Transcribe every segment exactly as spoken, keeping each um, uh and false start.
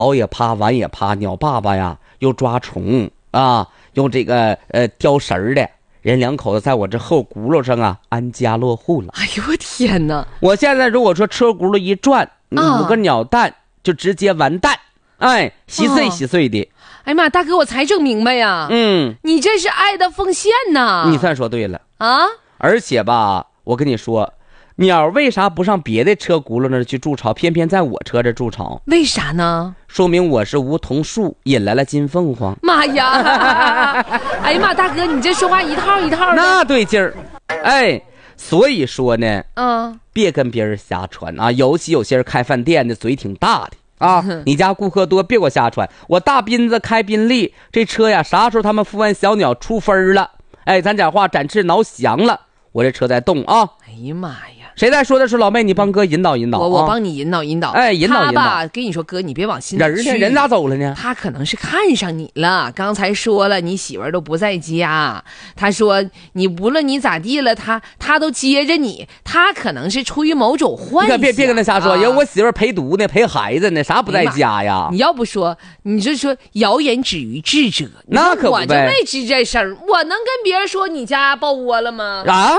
熬也趴，晚也趴，鸟爸爸呀又抓虫啊，用这个呃叼绳儿的，人两口子在我这后轱辘上啊安家落户了。 哎呦我天哪！ 我现在如果说车轱辘一转， 啊五个鸟蛋就直接完蛋，哎，稀碎稀碎的。 哎呀妈，大哥，我才整明白呀， 嗯， 你这是爱的奉献呐！ 你算说对了啊！ 而且吧，我跟你说，鸟为啥不上别的车轱辘那儿去筑巢，偏偏在我车这筑巢？ 为啥呢？ 说明我是梧桐树引来了金凤凰。 妈呀！哎呀妈，大哥，你这说话一套一套的。 那对劲儿，哎，所以说呢， 嗯， 别跟别人瞎传啊，尤其有些人开饭店的嘴挺大的。啊，你家顾客多，别给我瞎传。我大斌子开宾利，这车呀，啥时候他们富安小鸟出分了？哎，咱讲话展翅挠翔了，我这车在动啊！ 哎呀妈呀！ 谁在说的是老妹？你帮哥引导引导、啊、 我我帮你引导引导。 哎，引导引导。 他吧，跟你说哥，你别往心里去。 人呢？人咋走了呢？ 他可能是看上你了。刚才说了，你媳妇儿都不在家。他说你无论你咋地了，他他都接着你。他可能是出于某种幻想。 你可别别跟他瞎说，因为、啊、我媳妇儿陪读呢，陪孩子呢，啥不在家呀？ 你要不说，你就说谣言止于智者。 那可不呗。 我就没吱这声，我能跟别人说你家抱窝了吗？ 啊？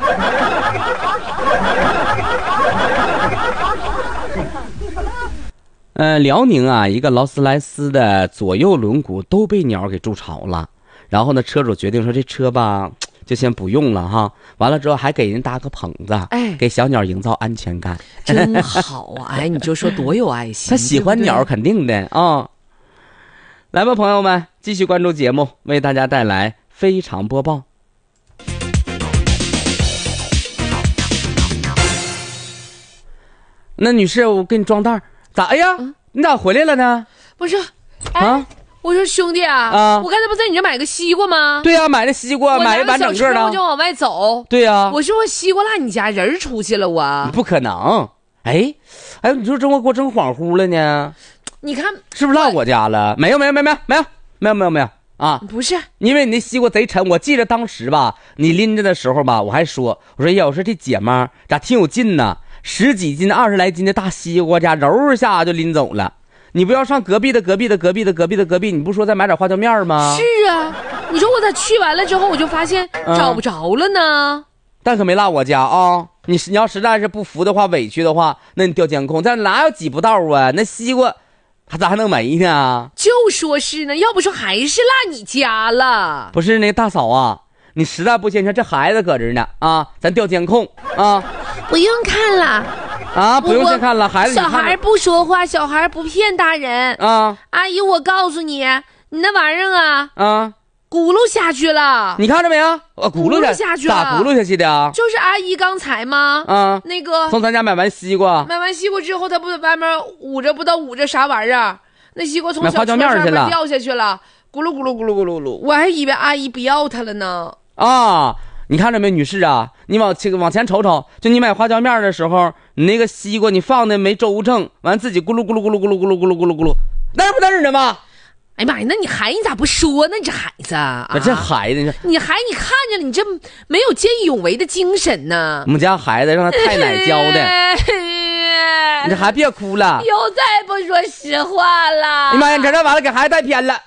呃，辽宁啊，一个劳斯莱斯的左右轮毂都被鸟给筑巢了。然后呢，车主决定说这车吧，就先不用了哈。完了之后还给人搭个棚子， 哎， 给小鸟营造安全感， 真好啊！哎，你就说多有爱心。 他喜欢鸟，肯定的啊、哦。来吧，朋友们，继续关注节目，为大家带来非常播报。那女士，我给你装袋咋？哎呀、嗯，你咋回来了呢？ 不是，哎、啊，我说兄弟啊，啊我刚才不在你这买个西瓜吗？ 对呀、啊，买的西瓜，买一完整个的， 我就往外走。 对呀、啊， 我说我西瓜落你家人出去了，我不可能。哎，哎，你说这我给我整恍惚了呢？ 你看是不是落我家了？没有，没有，没有，没有，没有，没有，没有，没有啊！ 不是， 因为你那西瓜贼沉，我记得当时吧，你拎着的时候吧，我还说，我说呀，我说这姐们儿咋挺有劲呢？十几斤、二十来斤的大西瓜家，揉一下就拎走了。你不要上隔壁的、隔壁的、隔壁的、隔壁的、隔壁，你不说再买点花椒面吗？ 是啊，你说我咋去完了之后，我就发现找不着了呢？ 嗯、但可没落我家啊！你你要实在是不服的话、委屈的话，那你调监控，咱哪有挤不到啊？那西瓜它咋还能没呢？ 就说是呢，要不说还是落你家了。 不是那大嫂啊，你实在不行，这孩子搁这呢啊，咱调监控啊。 不用看了啊，不用再看了，孩子小孩不说话，小孩不骗大人啊。 阿姨，我告诉你，你那玩意儿啊啊， 轱辘下去了， 你看着没有？啊，轱辘下下去了， 咋轱辘下去的啊？ 就是阿姨刚才吗？ 啊， 那个从咱家买完西瓜， 买完西瓜之后，他不在外面捂着，不知道捂着啥玩意儿，那西瓜从小车上面掉下去了，咕噜咕噜咕噜咕噜咕噜，我还以为阿姨不要它了呢。 啊。你看着没，女士啊，你往前往前瞅瞅，就你买花椒面的时候，你那个西瓜你放的没周正，完自己咕噜咕噜咕噜咕噜咕噜咕噜咕噜咕噜，那不那是呢吗？ 哎呀妈呀，那你孩子你咋不说呢？你这孩子啊， 这孩子你你孩你看着了，你这没有见义勇为的精神呢。 我们家孩子让他太奶教的，你这还别哭了， 又再不说实话了。 哎呀妈呀，你这完了给孩子带偏了。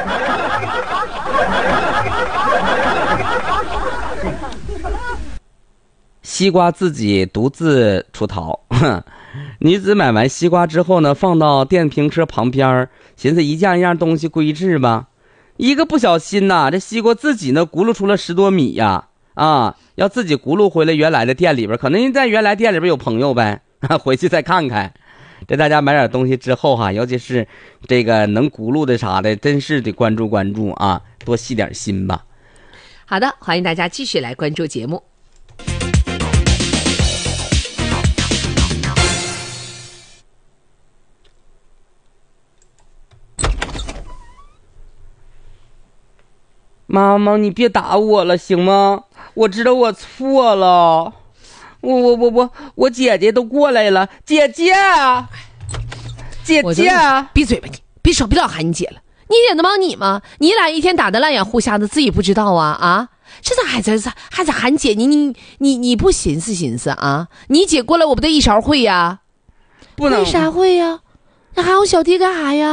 西瓜自己独自出逃，女子买完西瓜之后呢，放到电瓶车旁边，寻思一样一样东西归置吧。一个不小心呐、啊，这西瓜自己呢轱辘出了十多米呀！啊，要自己轱辘回来原来的店里边，可能在原来店里边有朋友呗，回去再看看。这大家买点东西之后哈、啊，尤其是这个能轱辘的啥的，真是得关注关注啊，多细点心吧。 好的，欢迎大家继续来关注节目。 妈妈，你别打我了，行吗？我知道我错了，我我我我我姐姐都过来了，姐姐，姐姐， 闭嘴吧你！别说别老喊你姐了，你姐能帮你吗？你俩一天打得烂眼互瞎的，自己不知道啊啊！这咋还在还在喊姐？你你你你不寻思寻思啊？你姐过来我不得一勺烩呀？ 不能为啥会呀？ 那喊我小弟干啥呀？